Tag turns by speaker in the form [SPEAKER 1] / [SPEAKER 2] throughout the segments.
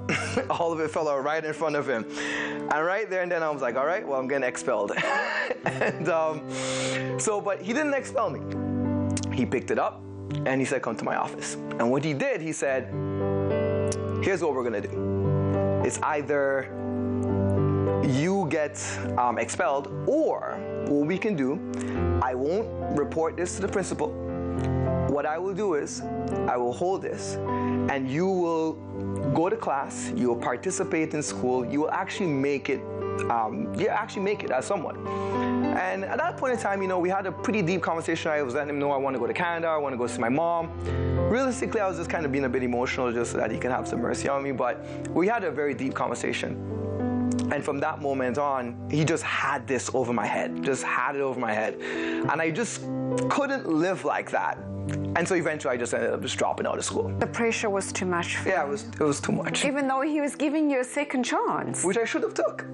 [SPEAKER 1] All of it fell out right in front of him. And right there and then I was like, all right, well, I'm getting expelled. And but he didn't expel me. He picked it up and he said, come to my office. And what he did, he said, here's what we're gonna do. It's either you get expelled, or what we can do, I won't report this to the principal. What I will do is, I will hold this, and you will go to class, you will participate in school, you will actually make it, as someone. And at that point in time, we had a pretty deep conversation. I was letting him know I want to go to Canada, I want to go see my mom. Realistically, I was just kind of being a bit emotional just so that he can have some mercy on me, but we had a very deep conversation. And from that moment on, he just had this over my head, And I just couldn't live like that. And so eventually I just ended up just dropping out of school.
[SPEAKER 2] The pressure was too much for you.
[SPEAKER 1] Yeah, it was too much.
[SPEAKER 2] Even though he was giving you a second chance.
[SPEAKER 1] Which I should have took.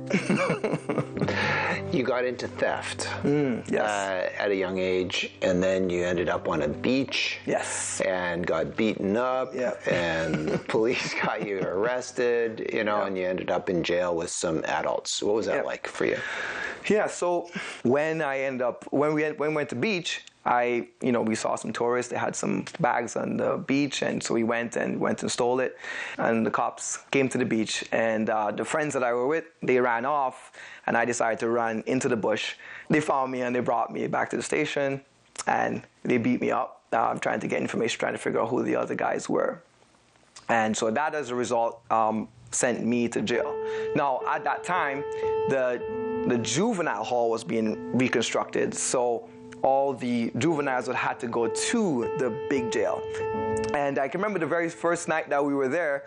[SPEAKER 3] You got into theft
[SPEAKER 1] yes.
[SPEAKER 3] At a young age, and then you ended up on a beach.
[SPEAKER 1] Yes.
[SPEAKER 3] And got beaten up.
[SPEAKER 1] Yep.
[SPEAKER 3] And the police got you arrested,
[SPEAKER 1] Yep.
[SPEAKER 3] and you ended up in jail with some adults. What was that like for you?
[SPEAKER 1] Yeah, so when we went to beach, we saw some tourists. They had some bags on the beach, and so we went and stole it. And the cops came to the beach, and the friends that I were with, they ran off, and I decided to run into the bush. They found me and they brought me back to the station, and they beat me up. Trying to get information, trying to figure out who the other guys were. And so that, as a result, sent me to jail. Now, at that time, the juvenile hall was being reconstructed, so all the juveniles would have to go to the big jail. And I can remember the very first night that we were there,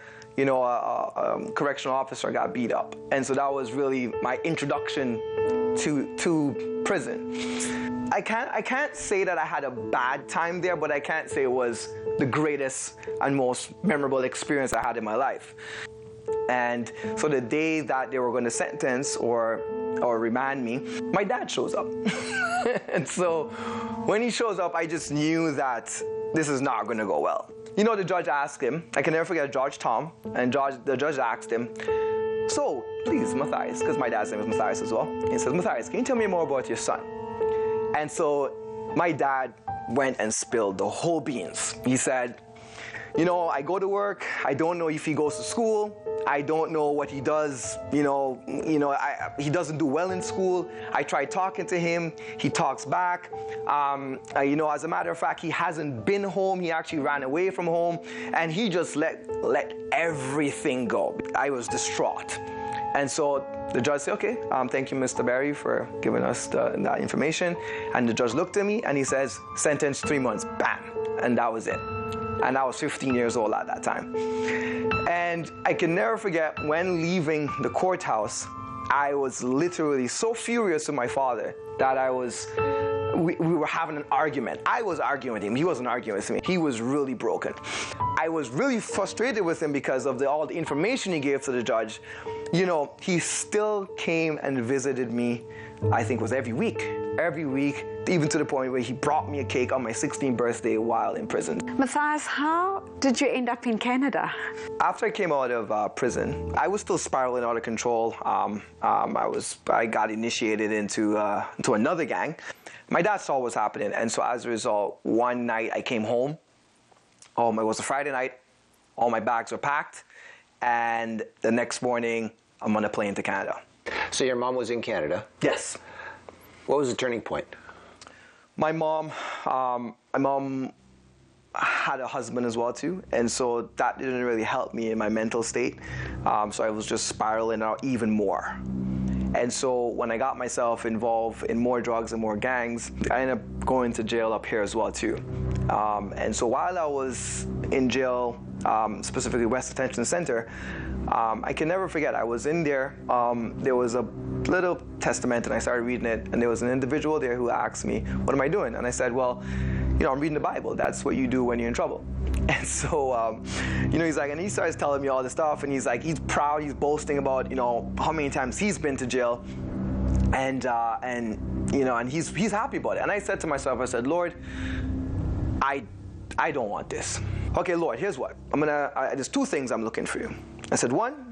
[SPEAKER 1] a correctional officer got beat up. And so that was really my introduction to prison. I can't say that I had a bad time there, but I can't say it was the greatest and most memorable experience I had in my life. And so the day that they were going to sentence or remand me, my dad shows up. And so when he shows up, I just knew that this is not going to go well. The judge asked him, I can never forget Judge Tom, and the judge asked him, so, please, Matthias, because my dad's name is Matthias as well. He says, Matthias, can you tell me more about your son? And so my dad went and spilled the whole beans. He said, I go to work, I don't know if he goes to school, I don't know what he does, he doesn't do well in school. I tried talking to him, he talks back. As a matter of fact, he hasn't been home, he actually ran away from home, and he just let everything go. I was distraught. And so the judge said, okay, thank you, Mr. Berry, for giving us that information. And the judge looked at me and he says, sentence 3 months, bam, and that was it. And I was 15 years old at that time. And I can never forget when leaving the courthouse, I was literally so furious with my father that we were having an argument. I was arguing with him. He wasn't arguing with me. He was really broken. I was really frustrated with him because of all the information he gave to the judge. He still came and visited me, I think it was every week, even to the point where he brought me a cake on my 16th birthday while in prison.
[SPEAKER 2] Matthias, how did you end up in Canada?
[SPEAKER 1] After I came out of prison, I was still spiraling out of control. I got initiated into another gang. My dad saw what was happening, and so as a result, one night I came home. It was a Friday night. All my bags were packed, and the next morning, I'm on a plane to Canada.
[SPEAKER 3] So your mom was in Canada?
[SPEAKER 1] Yes.
[SPEAKER 3] What was the turning point?
[SPEAKER 1] My mom had a husband as well too, and so that didn't really help me in my mental state. So I was just spiraling out even more. And so when I got myself involved in more drugs and more gangs, I ended up going to jail up here as well too. And so while I was in jail, specifically West Detention Center, I can never forget, I was in there, there was a little testament and I started reading it, and there was an individual there who asked me, what am I doing? And I said, well, I'm reading the Bible. That's what you do when you're in trouble. And so, he's like, and he starts telling me all this stuff, and he's like, he's proud, he's boasting about, how many times he's been to jail, and he's happy about it. And I said to myself, I said, Lord, I don't want this. Okay, Lord, here's what. There's two things I'm looking for you. I said, one,